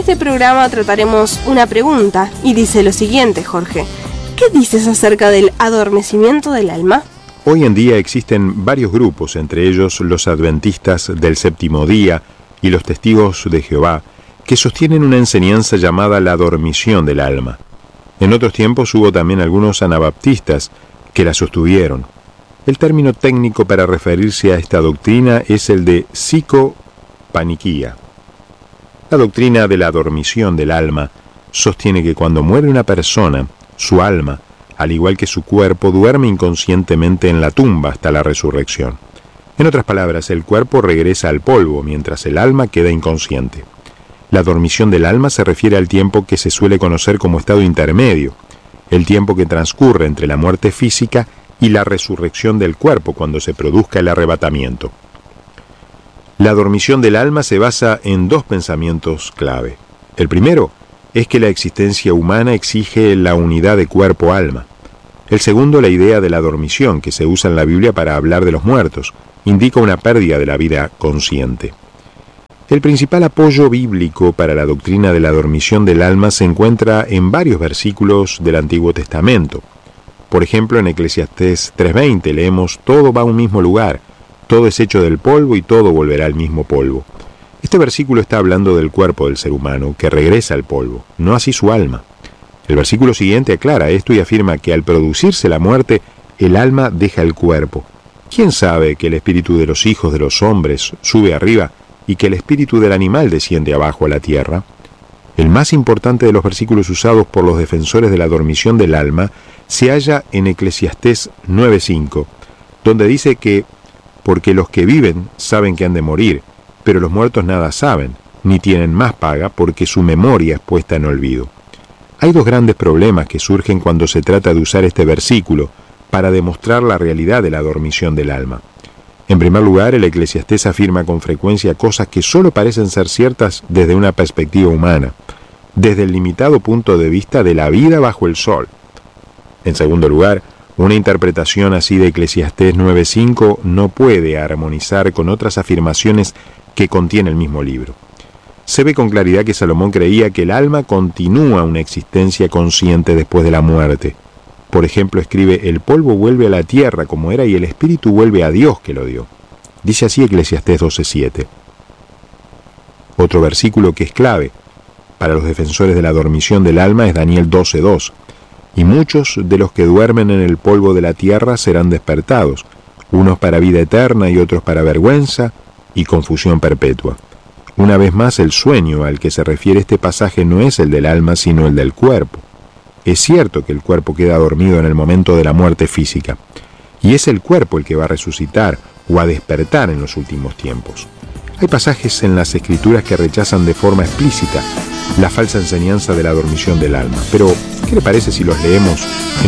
este programa trataremos una pregunta y dice lo siguiente, Jorge. ¿Qué dices acerca del adormecimiento del alma? Hoy en día existen varios grupos, entre ellos los adventistas del séptimo día y los testigos de Jehová, que sostienen una enseñanza llamada la dormición del alma. En otros tiempos hubo también algunos anabaptistas que la sostuvieron. El término técnico para referirse a esta doctrina es el de psicopaniquía. La doctrina de la dormición del alma sostiene que cuando muere una persona, su alma, al igual que su cuerpo, duerme inconscientemente en la tumba hasta la resurrección. En otras palabras, el cuerpo regresa al polvo, mientras el alma queda inconsciente. La dormición del alma se refiere al tiempo que se suele conocer como estado intermedio, el tiempo que transcurre entre la muerte física y la resurrección del cuerpo cuando se produzca el arrebatamiento. La dormición del alma se basa en dos pensamientos clave. El primero es que la existencia humana exige la unidad de cuerpo-alma. El segundo, la idea de la dormición, que se usa en la Biblia para hablar de los muertos, indica una pérdida de la vida consciente. El principal apoyo bíblico para la doctrina de la dormición del alma se encuentra en varios versículos del Antiguo Testamento. Por ejemplo, en Eclesiastés 3:20 leemos: todo va a un mismo lugar, todo es hecho del polvo y todo volverá al mismo polvo. Este versículo está hablando del cuerpo del ser humano, que regresa al polvo, no así su alma. El versículo siguiente aclara esto y afirma que al producirse la muerte, el alma deja el cuerpo. ¿Quién sabe que el espíritu de los hijos de los hombres sube arriba y que el espíritu del animal desciende abajo a la tierra? El más importante de los versículos usados por los defensores de la dormición del alma se halla en Eclesiastés 9:5, donde dice que porque los que viven saben que han de morir, pero los muertos nada saben, ni tienen más paga porque su memoria es puesta en olvido. Hay dos grandes problemas que surgen cuando se trata de usar este versículo para demostrar la realidad de la dormición del alma. En primer lugar, el Eclesiastés afirma con frecuencia cosas que solo parecen ser ciertas desde una perspectiva humana, desde el limitado punto de vista de la vida bajo el sol. En segundo lugar, una interpretación así de Eclesiastés 9:5 no puede armonizar con otras afirmaciones que contiene el mismo libro. Se ve con claridad que Salomón creía que el alma continúa una existencia consciente después de la muerte. Por ejemplo, escribe: el polvo vuelve a la tierra como era y el espíritu vuelve a Dios que lo dio. Dice así Eclesiastés 12:7. Otro versículo que es clave para los defensores de la dormición del alma es Daniel 12:2. Y muchos de los que duermen en el polvo de la tierra serán despertados, unos para vida eterna y otros para vergüenza y confusión perpetua. Una vez más, el sueño al que se refiere este pasaje no es el del alma, sino el del cuerpo. Es cierto que el cuerpo queda dormido en el momento de la muerte física, y es el cuerpo el que va a resucitar o a despertar en los últimos tiempos. Hay pasajes en las Escrituras que rechazan de forma explícita la falsa enseñanza de la dormición del alma, pero ¿qué le parece si los leemos